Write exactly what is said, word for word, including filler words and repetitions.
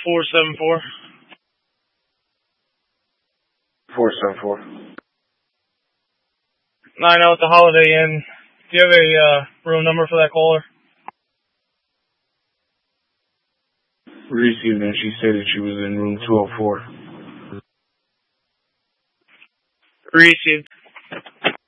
four seven four. four seven four. nine out at the Holiday Inn. Do you have a uh, room number for that caller? Received, and she said that she was in room two oh four. Received.